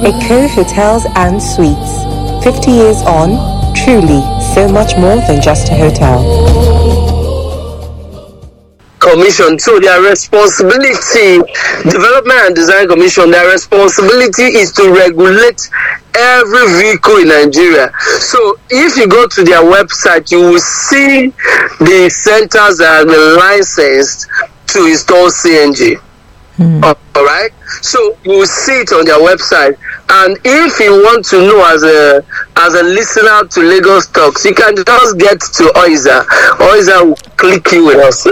Eco Hotels and Suites. 50 years on, truly so much more than just a hotel. Commission, so their responsibility, Development and Design Commission, their responsibility is to regulate every vehicle in Nigeria. So if you go to their website, you will see the centers that have been licensed to install CNG. All right, so you will see it on their website. And if you want to know as a listener to Lagos Talks, you can just get to Oiza. Oiza will click you with us.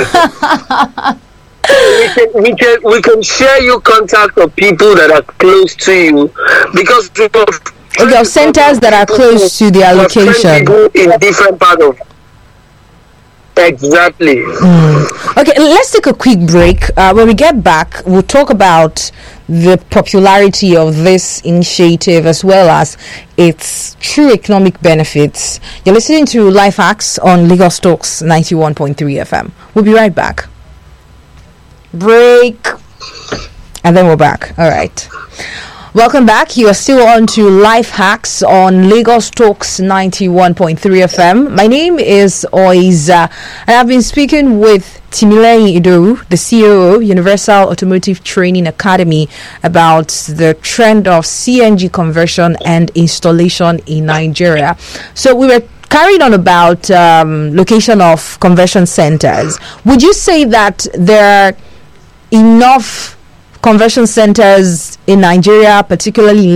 we can share you contact of people that are close to you, because okay, centers that are close to their location in different part of. Exactly. Okay, let's take a quick break. When we get back, we'll talk about the popularity of this initiative as well as its true economic benefits. You're listening to Life Hacks on Lagos Talks 91.3 FM. We'll be right back. Break. And then we're back. All right. Welcome back. You are still on to Life Hacks on Lagos Talks 91.3 FM. My name is Oiza, and I've been speaking with Timileyin Idowu, the CEO, Universal Automotive Training Academy, about the trend of CNG conversion and installation in Nigeria. So we were carried on about location of conversion centers. Would you say that there are enough conversion centers in Nigeria, particularly